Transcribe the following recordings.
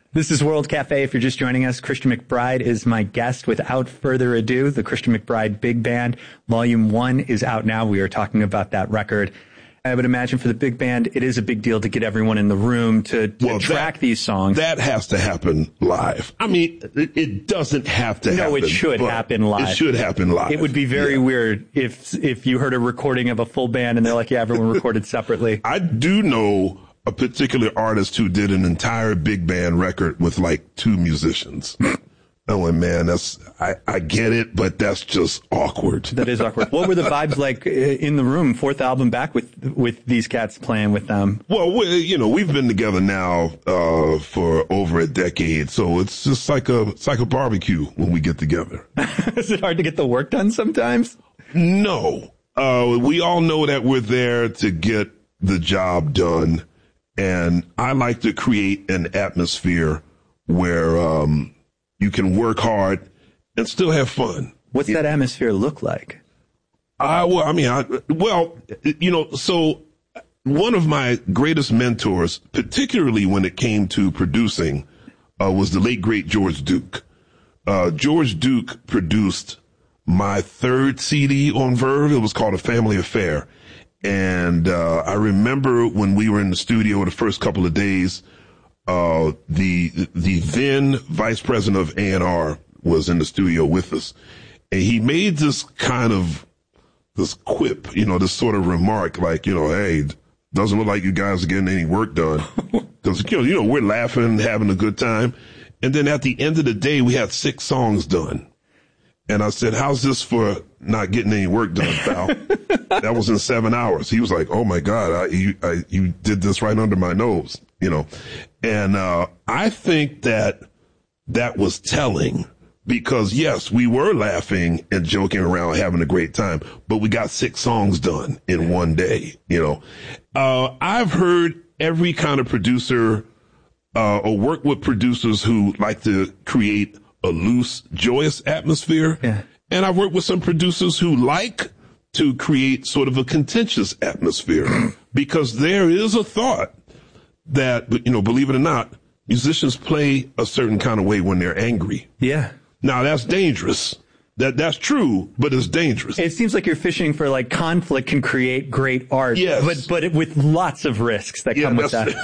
This is World Cafe. If you're just joining us, Christian McBride is my guest. Without further ado, the Christian McBride Big Band Volume 1 is out now. We are talking about that record. I would imagine for the big band, it is a big deal to get everyone in the room to track these songs. That has to happen live. I mean, it doesn't have to happen. No, it should happen live. It should happen live. It would be very weird if you heard a recording of a full band and they're like, yeah, everyone recorded separately. I do know a particular artist who did an entire big band record with like 2 musicians. Oh, and man, I get it, but that's just awkward. That is awkward. What were the vibes like in the room, 4th album back with these cats playing with them? Well, we've been together now, for over a decade. So it's just like a barbecue when we get together. Is it hard to get the work done sometimes? No. We all know that we're there to get the job done. And I like to create an atmosphere where, you can work hard and still have fun. What's that atmosphere look like? So one of my greatest mentors, particularly when it came to producing, was the late, great George Duke. George Duke produced my 3rd CD on Verve. It was called A Family Affair. And I remember when we were in the studio the first couple of days, the then vice president of A&R was in the studio with us, and he made this quip, this sort of remark like, hey, doesn't look like you guys are getting any work done. Cause, we're laughing, having a good time. And then at the end of the day, we had 6 songs done. And I said, how's this for not getting any work done, pal? That was in 7 hours. He was like, oh my God, you did this right under my nose, And, I think that was telling because yes, we were laughing and joking around, having a great time, but we got 6 songs done in one day, I've heard every kind of producer, or work with producers who like to create a loose, joyous atmosphere. Yeah. And I've worked with some producers who like to create sort of a contentious atmosphere because there is a thought that, believe it or not, musicians play a certain kind of way when they're angry. Yeah. Now that's dangerous. That's true, but it's dangerous. It seems like you're fishing for like conflict can create great art. Yes. But with lots of risks that come with that.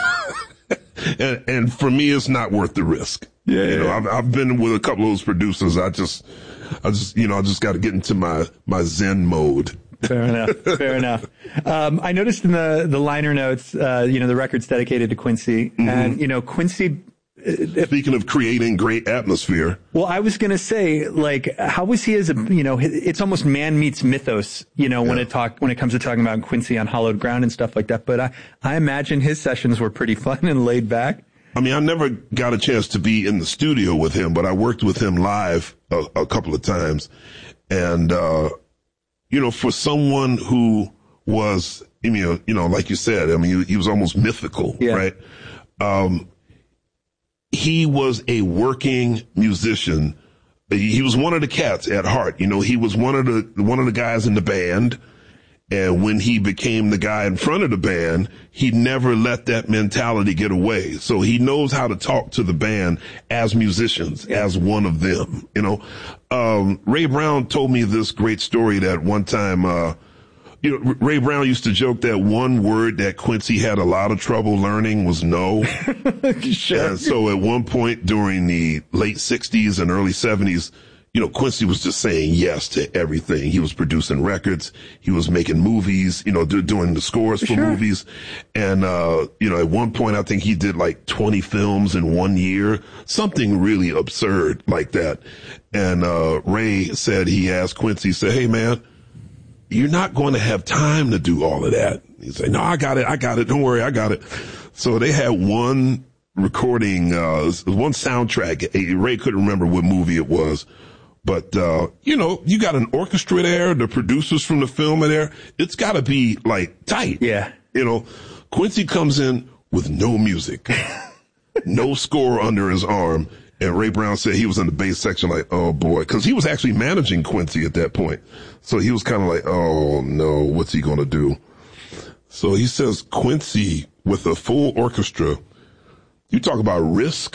and for me, it's not worth the risk. Yeah. I've been with a couple of those producers. I just got to get into my Zen mode. Fair enough. I noticed in the liner notes, the record's dedicated to Quincy, and Quincy. Speaking of creating great atmosphere. Well, I was going to say, like, how was he as it's almost man meets mythos, when it comes to talking about Quincy on hallowed ground and stuff like that. But I imagine his sessions were pretty fun and laid back. I mean, I never got a chance to be in the studio with him, but I worked with him live a couple of times. And, for someone who was, like you said, I mean, he was almost mythical, right? He was a working musician. He was one of the cats at heart. He was one of the guys in the band. And when he became the guy in front of the band, he never let that mentality get away. So he knows how to talk to the band as musicians, as one of them. Ray Brown told me this great story that one time, Ray Brown used to joke that one word that Quincy had a lot of trouble learning was no. Sure. And so at one point during the late 60s and early 70s, Quincy was just saying yes to everything. He was producing records. He was making movies, doing the scores for movies. And, at one point, I think he did like 20 films in 1 year, something really absurd like that. And, Ray said he asked Quincy, said, hey man, you're not going to have time to do all of that. He said, no, I got it. Don't worry. I got it. So they had one recording, one soundtrack. Ray couldn't remember what movie it was. But, you got an orchestra there. The producers from the film are there. It's got to be like tight. Yeah. Quincy comes in with no music, no score under his arm. And Ray Brown said he was in the bass section like, oh boy, because he was actually managing Quincy at that point. So he was kind of like, oh no, what's he going to do? So he says, Quincy with a full orchestra, you talk about risk.